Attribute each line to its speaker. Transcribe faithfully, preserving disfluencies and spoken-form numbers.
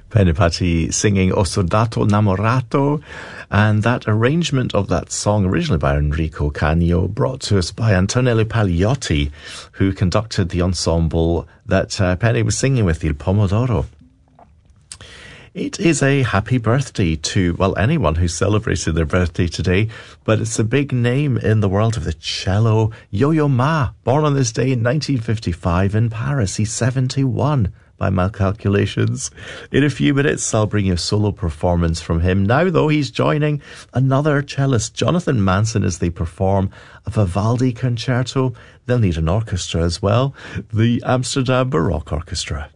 Speaker 1: Penny Patti singing O Soldato Namorato, and that arrangement of that song, originally by Enrico Canio, brought to us by Antonello Pagliotti, who conducted the ensemble that uh, Penny was singing with, Il Pomodoro. It is a happy birthday to, well, anyone who celebrated their birthday today, but it's a big name in the world of the cello. Yo-Yo Ma, born on this day in nineteen fifty-five in Paris. He's seventy-one. By my calculations. In a few minutes, I'll bring you a solo performance from him. Now, though, he's joining another cellist, Jonathan Manson, as they perform a Vivaldi concerto. They'll need an orchestra as well, the Amsterdam Baroque Orchestra.